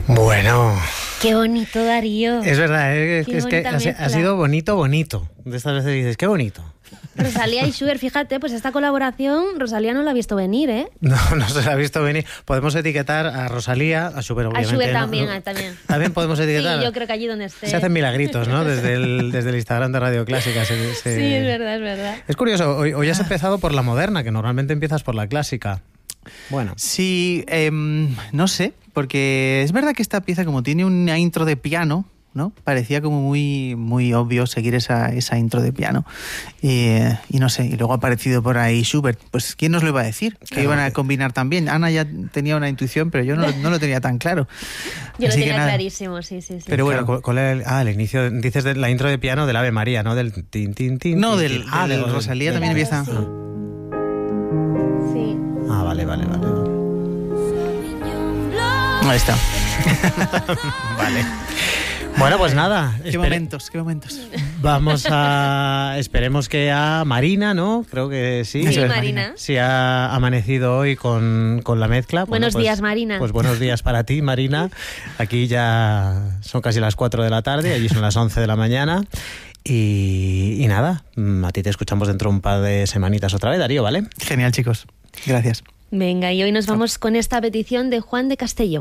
Bueno. Qué bonito, Darío. Es verdad, es que ha sido bonito. De estas veces dices, qué bonito. Rosalía y Schubert, fíjate, pues esta colaboración Rosalía no la ha visto venir, ¿eh? No se la ha visto venir. Podemos etiquetar a Rosalía, a Schubert obviamente. A Schubert también, ¿no? También. También podemos etiquetar. Sí, yo creo que allí donde esté. Se hacen milagritos, ¿no? Desde el Instagram de Radio Clásica. Sí, es verdad. Es curioso, hoy has empezado por la moderna, que normalmente empiezas por la clásica. Bueno. Sí, no sé, porque es verdad que esta pieza, como tiene una intro de piano, ¿no? Parecía como muy obvio seguir esa intro de piano. Y no sé, y luego ha aparecido por ahí Schubert. Pues ¿quién nos lo iba a decir? Que iban a combinar también. Ana ya tenía una intuición, pero yo no lo tenía tan claro. Yo Así lo tenía clarísimo, sí. Pero bueno, el inicio, dices de la intro de piano del Ave María, ¿no? Del tin, tin, tin. No, del Rosalía también empieza. Sí. Vale. Ahí está. Vale. Bueno, pues nada. Qué momentos. Esperemos que a Marina, ¿no? Creo que sí. Sí, Marina. Sí, ha amanecido hoy con la mezcla. Buenos días, Marina. Pues buenos días para ti, Marina. Aquí ya son casi las 4 de la tarde, allí son las 11 de la mañana. Y nada, a ti te escuchamos dentro de un par de semanitas otra vez, Darío, ¿vale? Genial, chicos. Gracias. Venga, y hoy nos vamos con esta petición de Juan de Castelló.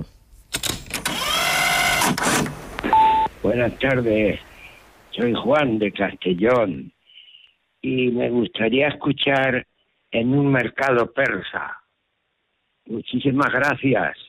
Buenas tardes, soy Juan de Castellón y me gustaría escuchar En un mercado persa. Muchísimas gracias.